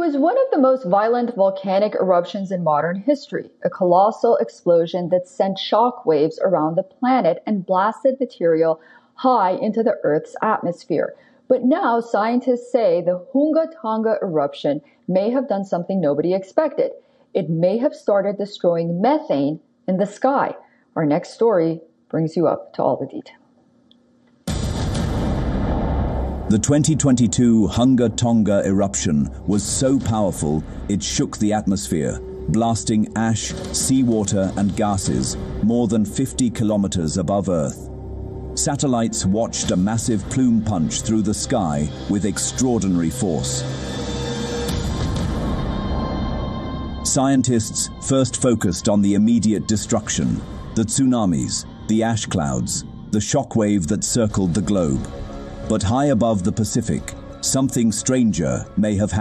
was one of the most violent volcanic eruptions in modern history, a colossal explosion that sent shock waves around the planet and blasted material high into the Earth's atmosphere. But now scientists say the Hunga Tonga eruption may have done something nobody expected. It may have started destroying methane in the sky. Our next story brings you up to all the detail. The 2022 Hunga Tonga eruption was so powerful it shook the atmosphere, blasting ash, seawater and gases more than 50 kilometers above Earth. Satellites watched a massive plume punch through the sky with extraordinary force. Scientists first focused on the immediate destruction, the tsunamis, the ash clouds, the shockwave that circled the globe. But high above the Pacific, something stranger may have happened.